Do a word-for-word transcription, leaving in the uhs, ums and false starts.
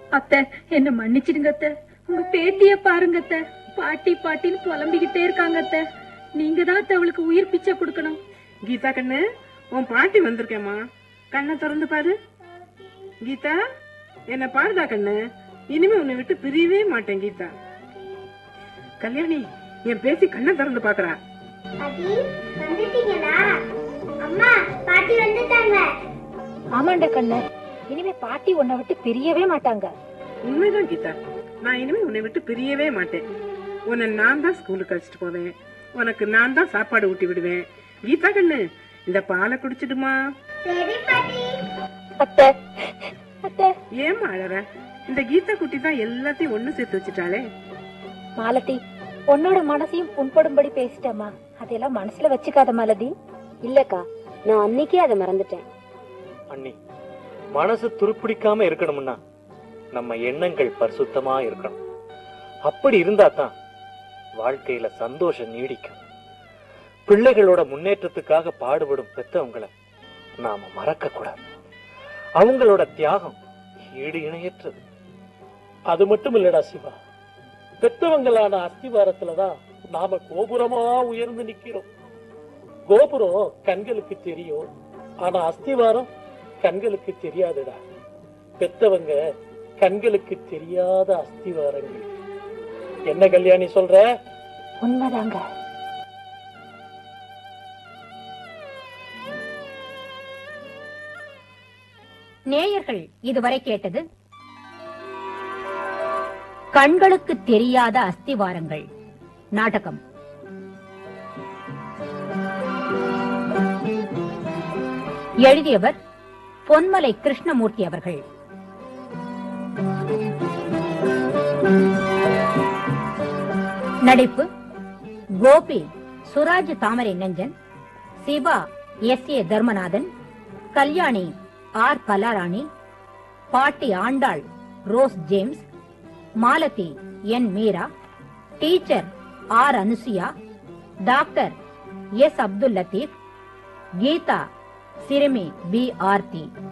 அத்தை என்ன மன்னிச்சிடுங்க அத்தை. உங்க பேத்திய பாருங்க அத்தை, பாட்டி பாட்டின்னு புலம்பிக்கிட்டே இருக்காங்க அத்தை. நீங்க தான் அத்தை அவளுக்கு உயிர் பிச்சை கொடுக்கணும். கீதா கண்ணு, உன் பாட்டி வந்திருக்கேம்மா, கண்ணை திறந்து பாரு. கீதா என்ன பாருதா கண்ணு, இனிமே உன்னை விட்டு பிரியவே மாட்டேன் கீதா. கல்யாணி என் பேசி கண்ணை திறந்து பாக்குறா. ஆமாண்ட கண்ணு, இனிமே பாட்டி உன்னை விட்டு பிரியவே மாட்டாங்க. உண்மைதான் கீதா, நான் இனிமே உன்னை விட்டு பிரியவே மாட்டேன். உன்னை நான் தான் ஸ்கூலுக்கு அழைச்சிட்டு போவேன், உனக்கு நான் தான் சாப்பாடு ஊட்டி விடுவேன். கீதா கண்ணு, இந்த பாலை குடிச்சிடுமா? ஏமா அழற? இந்த கீதா குட்டி தான் எல்லாத்தையும் ஒண்ணு சேர்த்து வச்சுட்டாளே. மாலதி, உன்னோட மனசையும் புண்படும்படி பேசிட்டேம்மா, அதெல்லாம் மனசுல வச்சுக்காத மாலதி. இல்லக்கா, நான் அன்னைக்கே அதை மறந்துட்டேன். அண்ணி, மனசு துருப்பிடிக்காம இருக்கணும்னா நம்ம எண்ணங்கள் பரிசுத்தமா இருக்கணும். அப்படி இருந்தா தான் வாழ்க்கையில சந்தோஷம் நீடிக்கும். பிள்ளைகளோட முன்னேற்றத்துக்காக பாடுபடும் பெத்தவங்களை நாம மறக்க கூடாது. அவங்களோட தியாகம் ஈடு இணையற்றது. அது மட்டும் இல்லடா சிவா, பெத்தவங்களான அஸ்திவாரத்துலதான் நாம கோபுரமா உயர்ந்து நிக்கிறோம். கோபுரம் கண்களுக்கு தெரியும், ஆனா அஸ்திவாரம் கண்களுக்கு தெரியாதுடா. பெத்தவங்க கண்களுக்கு தெரியாத அஸ்திவாரங்கள். என்ன கல்யாணி சொல்ற? உண்மைதாங்க. நேயர்கள் இதுவரை கேட்டது கண்களுக்கு தெரியாத அஸ்திவாரங்கள் நாடகம். எழுதியவர் பொன்மலை கிருஷ்ணமூர்த்தி அவர்கள். நடிப்பு கோபி சுராஜ் தாமரை நெஞ்சன், Siva S A Dharmanathan, Kalyani R Kalarani, பாட்டி ஆண்டாள் ரோஸ் ஜேம்ஸ், மாலதி என் Meera, teacher R Anusuya, doctor S Abdul Latif, Geetha சிறுமி பி ஆர்த்தி.